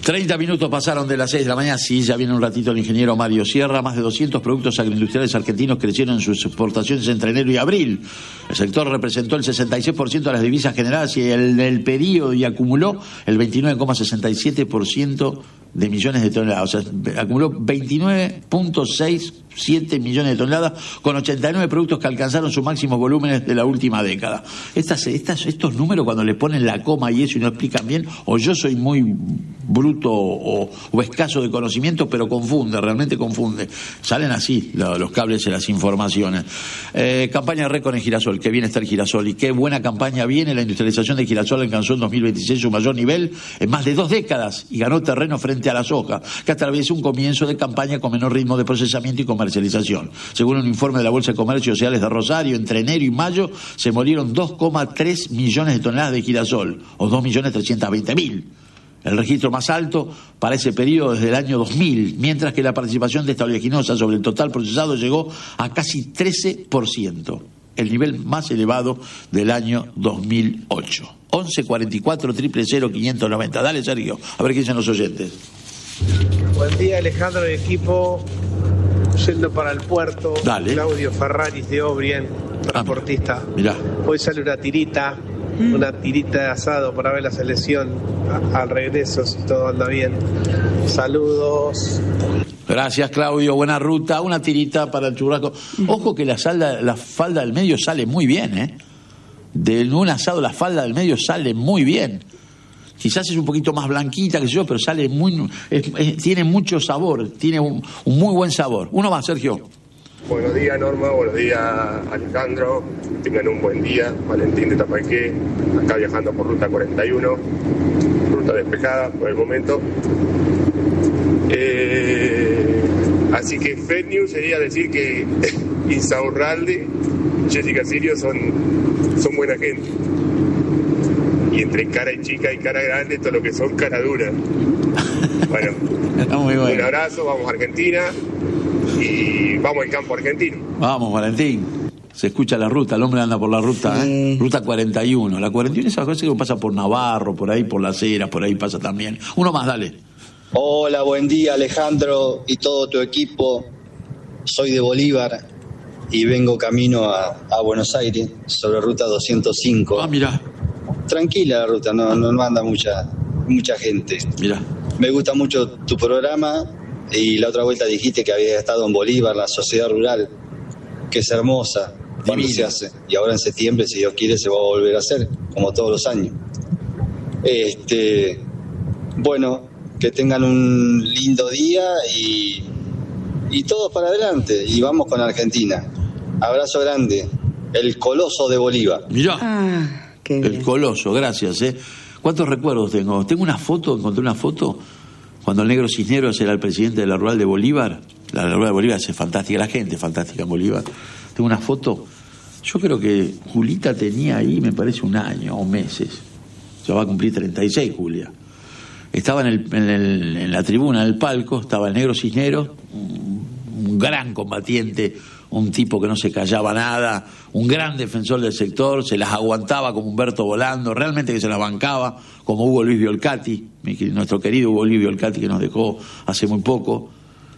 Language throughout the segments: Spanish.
30 minutos pasaron de las 6 de la mañana. Sí, ya viene un ratito el ingeniero Mario Sierra. Más de 200 productos agroindustriales argentinos crecieron en sus exportaciones entre enero y abril. El sector representó el 66% de las divisas generadas y el periodo y acumuló el 29,67% de millones de toneladas. O sea, acumuló 29,67 millones de toneladas con 89 productos que alcanzaron sus máximos volúmenes de la última década. Estos números, cuando le ponen la coma y eso y no explican bien, o yo soy muy bruto o escaso de conocimiento, pero confunde, realmente confunde. Salen así los cables de las informaciones. Campaña récord en girasol, qué bien está el girasol y qué buena campaña viene. La industrialización de girasol alcanzó en 2026 su mayor nivel en más de 2 décadas y ganó terreno frente a la soja, que atravesó un comienzo de campaña con menor ritmo de procesamiento y comercialización. Según un informe de la Bolsa de Comercio y Sociales de Rosario, entre enero y mayo se molieron 2,3 millones de toneladas de girasol, o 2.320.000. El registro más alto para ese periodo desde el año 2000, mientras que la participación de esta oleaginosa sobre el total procesado llegó a casi 13%, el nivel más elevado del año 2008. 11 44 000 590. Dale, Sergio, a ver qué dicen los oyentes. Buen día, Alejandro y equipo. Yendo para el puerto. Dale. Claudio Ferraris de Obrien, transportista. Mirá. Hoy sale una tirita de asado para ver la selección al regreso, si todo anda bien. Saludos. Gracias, Claudio, buena ruta. Una tirita para el churrasco. Ojo que la falda del medio sale muy bien, ¿eh? De un asado la falda del medio sale muy bien. Quizás es un poquito más blanquita que yo, pero sale tiene mucho sabor, tiene un muy buen sabor. Uno más, Sergio. Buenos días, Norma, buenos días, Alejandro. Tengan un buen día. Valentín de Tapalqué, acá viajando por ruta 41, ruta despejada por el momento. Así que fake news sería decir que Insaurralde, Jessica Sirio son buena gente. Y entre cara y chica y cara grande, todo lo que son cara dura. Bueno, muy bueno. Un abrazo, vamos a Argentina y vamos al campo argentino. Vamos, Valentín. Se escucha la ruta, el hombre anda por la ruta, sí. Ruta 41. La 41 es esa cosa que pasa por Navarro, por ahí, por Las Heras, por ahí pasa también. Uno más, dale. Hola, buen día, Alejandro y todo tu equipo. Soy de Bolívar y vengo camino a Buenos Aires sobre ruta 205. Ah, mirá. Tranquila la ruta, no anda mucha gente. Mirá. Me gusta mucho tu programa y la otra vuelta dijiste que habías estado en Bolívar, la sociedad rural, que es hermosa cuando se hace. Y ahora en septiembre, si Dios quiere, se va a volver a hacer, como todos los años. Bueno, que tengan un lindo día y todos para adelante. Y vamos con Argentina. Abrazo grande. El Coloso de Bolívar. Mirá. El Coloso, gracias. ¿Cuántos recuerdos tengo? Tengo una foto, encontré una foto cuando el Negro Cisneros era el presidente de la Rural de Bolívar. La Rural de Bolívar es fantástica, la gente es fantástica en Bolívar. Tengo una foto, yo creo que Julita tenía ahí, me parece, 1 año o meses. Ya va a cumplir 36, Julia. Estaba en la tribuna del palco, estaba el Negro Cisneros, un gran combatiente, un tipo que no se callaba nada, un gran defensor del sector, se las aguantaba como Humberto Volando, realmente que se las bancaba, como Hugo Luis Violcati, nuestro querido Hugo Luis Violcati, que nos dejó hace muy poco.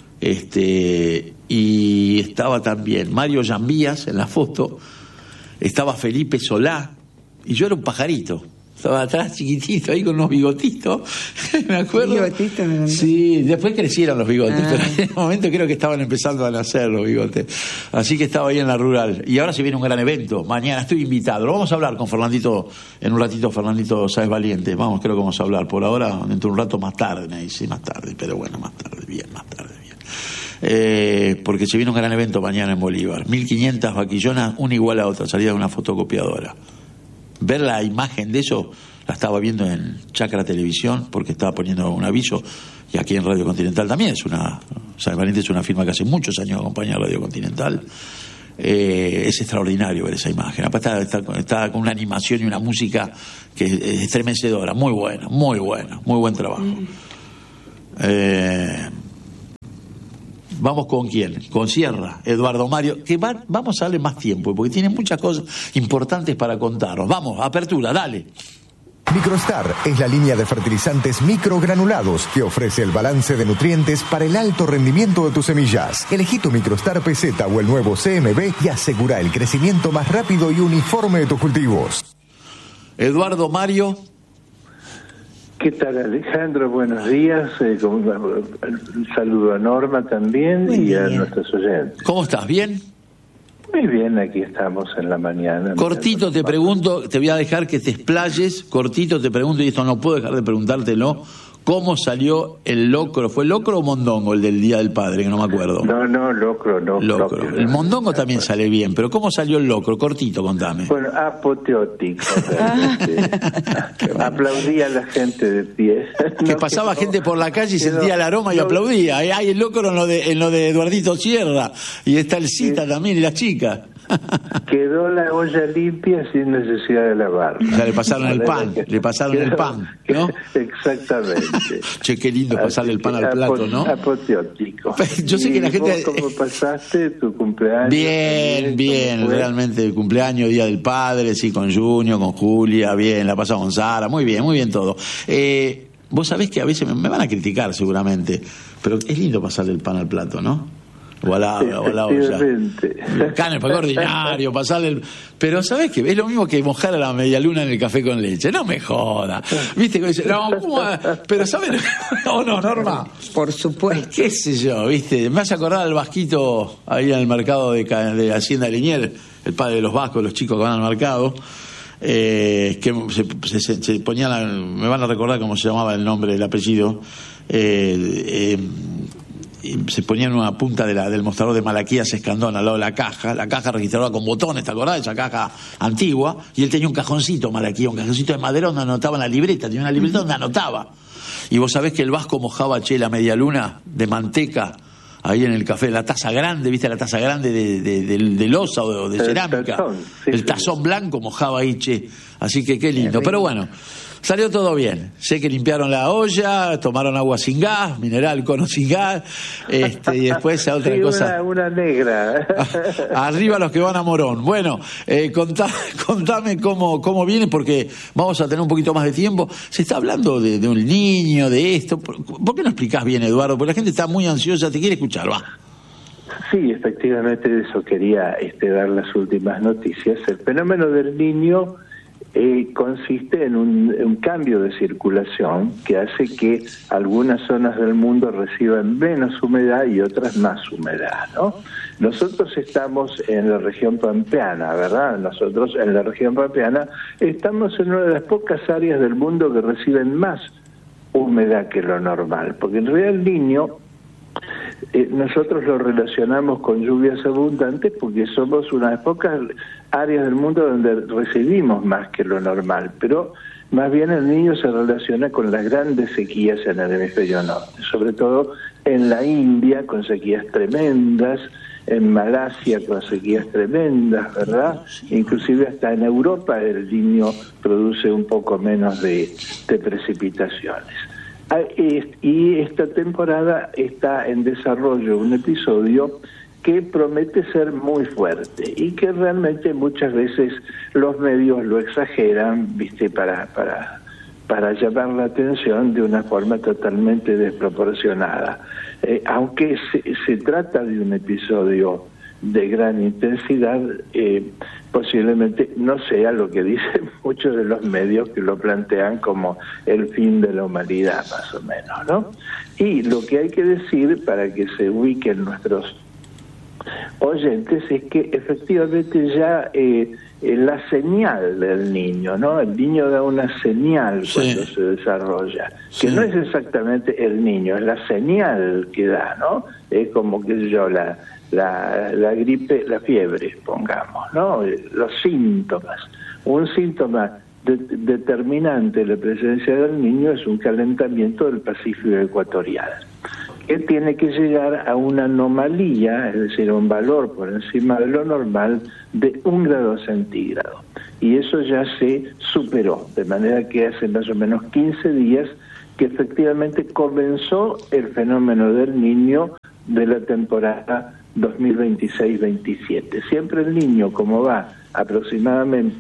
Y estaba también Mario Llambías en la foto, estaba Felipe Solá, y yo era un pajarito. Estaba atrás chiquitito, ahí con unos bigotitos, me acuerdo. ¿Bigotitos? Sí, después crecieron los bigotes, pero en ese momento creo que estaban empezando a nacer los bigotes. Así que estaba ahí en la rural. Y ahora se viene un gran evento, mañana estoy invitado. Lo vamos a hablar con Fernandito, en un ratito, Fernandito Sáez Valiente. Creo que vamos a hablar. Por ahora, dentro de un rato más tarde, me dice, más tarde, pero bueno, más tarde, bien. Porque se viene un gran evento mañana en Bolívar. 1500 vaquillonas, una igual a otra, salida de una fotocopiadora. Ver la imagen de eso, la estaba viendo en Chacra Televisión, porque estaba poniendo un aviso, y aquí en Radio Continental también. Sáez Valiente es una firma que hace muchos años acompaña a Radio Continental. Es extraordinario ver esa imagen. Aparte está con una animación y una música que es estremecedora, muy buena, muy buen trabajo. Vamos con quién, con Sierra, Eduardo Mario, que vamos a darle más tiempo, porque tiene muchas cosas importantes para contarnos. Vamos, apertura, dale. Microstar es la línea de fertilizantes microgranulados que ofrece el balance de nutrientes para el alto rendimiento de tus semillas. Elegí tu Microstar PZ o el nuevo CMB y asegura el crecimiento más rápido y uniforme de tus cultivos. Eduardo, Mario. ¿Qué tal, Alejandro? Buenos días. Un saludo a Norma también. Muy y bien. A nuestros oyentes. ¿Cómo estás? ¿Bien? Muy bien, aquí estamos en la mañana. Cortito te pregunto, te voy a dejar que te explayes, cortito te pregunto, y esto no puedo dejar de preguntártelo, ¿cómo salió el locro? ¿Fue locro o mondongo el del Día del Padre? Que no me acuerdo. No, locro, no. Locro. El mondongo también sale bien, pero ¿cómo salió el locro? Cortito, contame. Bueno, apoteótico. Aplaudía a la gente de pie. Que pasaba gente por la calle y sentía el aroma y aplaudía. Hay el locro en lo de Eduardito Sierra, y está el Cita también, y las chicas. Quedó la olla limpia sin necesidad de lavarla. O sea, le pasaron el pan, ¿no? Exactamente. Che, qué lindo pasarle el pan al plato, ¿no? Apoteótico. Yo sé que la gente... ¿Cómo pasaste tu cumpleaños? Bien, realmente cumpleaños, Día del Padre, sí, con Junior, con Julia, bien, la pasamos con Sara, muy bien todo. Vos sabés que a veces me van a criticar seguramente, pero es lindo pasarle el pan al plato, ¿no? O a la olla. Acá en el ordinario, pasarle el... Pero ¿sabés qué? Es lo mismo que mojar a la medialuna en el café con leche. No me joda. ¿Viste? No, ¿cómo? Pero ¿sabés? ¿O no, Norma? Por supuesto. ¿Qué sé yo? ¿Viste? Me hace acordar al vasquito ahí en el mercado de Hacienda Liniers, el padre de los vascos, los chicos que van al mercado, que se ponían, me van a recordar cómo se llamaba el nombre, el apellido, se ponían una punta del mostrador de Malaquías Escandón al lado de la caja registradora con botones, ¿te acordás? Esa caja antigua, y él tenía un cajoncito, Malaquías, un cajoncito de madera donde anotaba en la libreta, tenía una libreta donde anotaba. Y vos sabés que el vasco mojaba, la medialuna de manteca ahí en el café, la taza grande, ¿viste? La taza grande de loza o de cerámica, el tazón blanco mojaba ahí, así que qué lindo, pero bueno. Salió todo bien. Sé que limpiaron la olla, tomaron agua sin gas, mineral cono sin gas, y después otra cosa. Una negra. Arriba los que van a Morón. Bueno, contame cómo viene, porque vamos a tener un poquito más de tiempo. Se está hablando de un niño, de esto. ¿Por qué no explicás bien, Eduardo? Porque la gente está muy ansiosa, te quiere escuchar, va. Sí, efectivamente, de eso quería dar las últimas noticias. El fenómeno del niño consiste en un cambio de circulación que hace que algunas zonas del mundo reciban menos humedad y otras más humedad, ¿no? Nosotros estamos en la región pampeana, ¿verdad? Nosotros en la región pampeana estamos en una de las pocas áreas del mundo que reciben más humedad que lo normal, porque en realidad el Niño nosotros lo relacionamos con lluvias abundantes porque somos una de las pocas áreas del mundo donde recibimos más que lo normal, pero más bien el Niño se relaciona con las grandes sequías en el hemisferio norte, sobre todo en la India con sequías tremendas, en Malasia con sequías tremendas, ¿verdad? Inclusive hasta en Europa el Niño produce un poco menos de precipitaciones. Y esta temporada está en desarrollo un episodio que promete ser muy fuerte y que realmente muchas veces los medios lo exageran, ¿viste? Para llamar la atención de una forma totalmente desproporcionada. Aunque se trata de un episodio de gran intensidad, posiblemente no sea lo que dicen muchos de los medios que lo plantean como el fin de la humanidad, más o menos, ¿no? Y lo que hay que decir para que se ubiquen nuestros oyentes es que efectivamente ya la señal del niño, ¿no? El niño da una señal cuando se desarrolla, que no es exactamente el niño, es la señal que da, ¿no? Es como, qué sé yo, la gripe, la fiebre, pongamos, ¿no? Los síntomas. Un síntoma determinante de la presencia del niño es un calentamiento del Pacífico ecuatorial, que tiene que llegar a una anomalía, es decir, a un valor por encima de lo normal de 1 grado centígrado. Y eso ya se superó, de manera que hace más o menos 15 días que efectivamente comenzó el fenómeno del Niño de la temporada 2026-27. Siempre el Niño, como va aproximadamente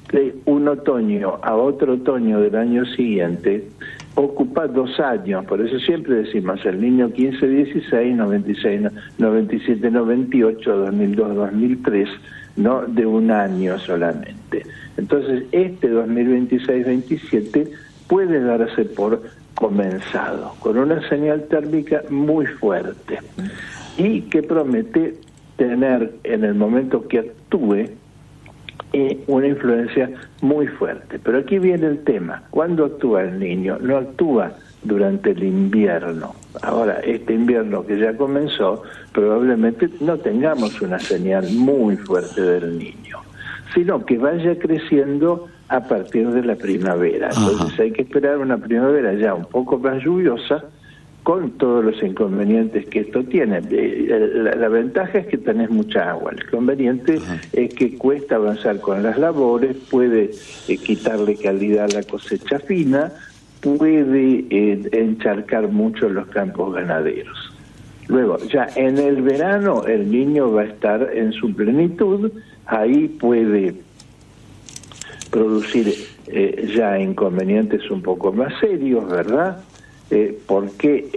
de un otoño a otro otoño del año siguiente ocupa 2 años, por eso siempre decimos el niño 15-16, 96, 97, 98, 2002, 2003, no de un año solamente. Entonces este 2026-27 puede darse por comenzado, con una señal térmica muy fuerte y que promete tener en el momento que actúe una influencia muy fuerte. Pero aquí viene el tema: ¿cuándo actúa el niño? No actúa durante el invierno. Ahora, este invierno que ya comenzó, probablemente no tengamos una señal muy fuerte del niño, sino que vaya creciendo a partir de la primavera. Entonces hay que esperar una primavera ya un poco más lluviosa, con todos los inconvenientes que esto tiene. La ventaja es que tenés mucha agua, el inconveniente es que cuesta avanzar con las labores, puede quitarle calidad a la cosecha fina, puede encharcar mucho los campos ganaderos. Luego, ya en el verano el niño va a estar en su plenitud, ahí puede producir ya inconvenientes un poco más serios, ¿verdad? Porque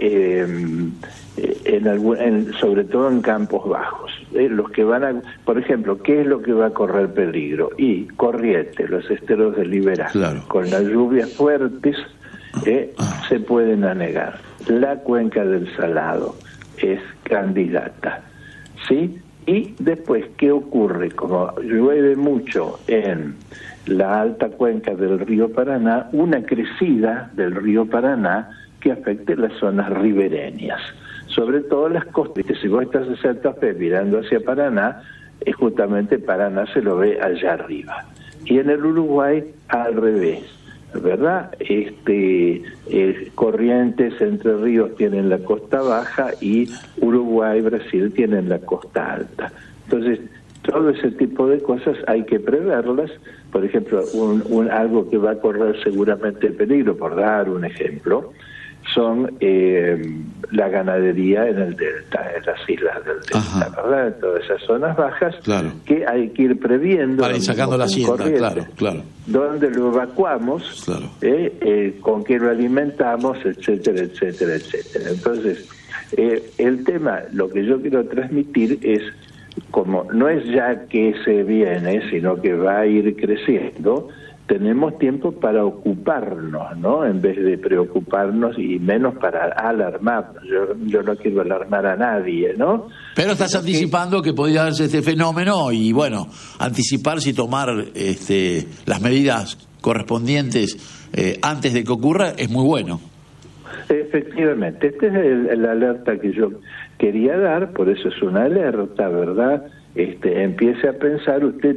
sobre todo en campos bajos, los que van a, por ejemplo, ¿qué es lo que va a correr peligro? Y corriente, los esteros de Liberá, claro, con las lluvias fuertes se pueden anegar. La cuenca del Salado es candidata, ¿sí? Y después, ¿qué ocurre? Como llueve mucho en la alta cuenca del río Paraná, una crecida del río Paraná que afecte las zonas ribereñas, sobre todo las costas. Si vos estás en Santa Fe mirando hacia Paraná, justamente Paraná se lo ve allá arriba. Y en el Uruguay al revés, ¿verdad? Corrientes, Entre Ríos tienen la costa baja y Uruguay, Brasil tienen la costa alta. Entonces, todo ese tipo de cosas hay que preverlas. Por ejemplo, algo que va a correr seguramente peligro, por dar un ejemplo, son la ganadería en el delta, en las islas del delta, ¿verdad? En todas esas zonas bajas, claro, que hay que ir previendo. Para ir sacando la hacienda, claro. ¿Dónde lo evacuamos? Claro. ¿Con qué lo alimentamos? Etcétera, etcétera, etcétera. Entonces, el tema, lo que yo quiero transmitir es, como no es ya que se viene, sino que va a ir creciendo, tenemos tiempo para ocuparnos, ¿no? En vez de preocuparnos y menos para alarmarnos. Yo no quiero alarmar a nadie, ¿no? Pero estás anticipando que podría darse este fenómeno y, bueno, anticiparse y tomar las medidas correspondientes antes de que ocurra es muy bueno. Efectivamente, esta es la alerta que yo quería dar, por eso es una alerta, ¿verdad? Empiece a pensar, usted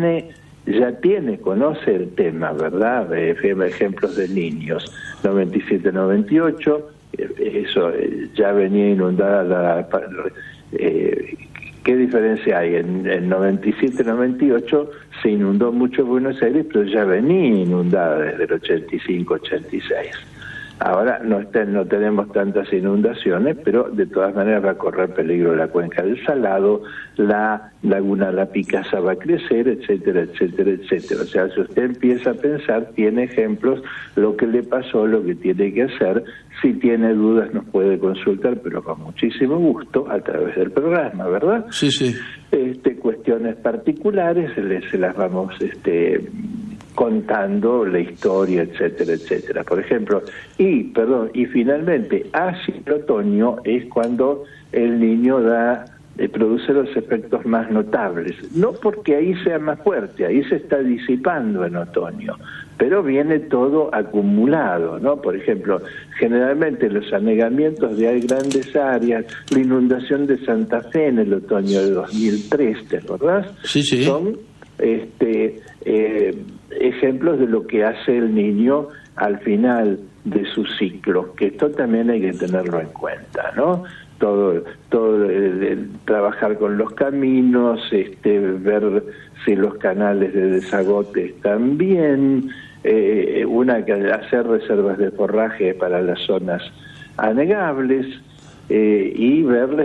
conoce el tema, ¿verdad? Ejemplos de niños, 97-98, eso ya venía inundada ¿qué diferencia hay? En 97-98 se inundó mucho Buenos Aires, pero ya venía inundada desde el 85-86. Ahora no tenemos tantas inundaciones, pero de todas maneras va a correr peligro la cuenca del Salado, la laguna La Picasa va a crecer, etcétera, etcétera, etcétera. O sea, si usted empieza a pensar, tiene ejemplos, lo que le pasó, lo que tiene que hacer. Si tiene dudas nos puede consultar, pero con muchísimo gusto, a través del programa, ¿verdad? Sí, sí. Cuestiones particulares se las vamos contando la historia, etcétera, etcétera. Por ejemplo, y finalmente, hacia el otoño es cuando el niño produce los efectos más notables. No porque ahí sea más fuerte, ahí se está disipando en otoño, pero viene todo acumulado, ¿no? Por ejemplo, generalmente los anegamientos de grandes áreas, la inundación de Santa Fe en el otoño de 2003, ¿te acordás? Sí, sí. Son ejemplos de lo que hace el niño al final de su ciclo, que esto también hay que tenerlo en cuenta, ¿no? Todo trabajar con los caminos, ver si los canales de desagote están bien, hacer reservas de forraje para las zonas anegables, y ver la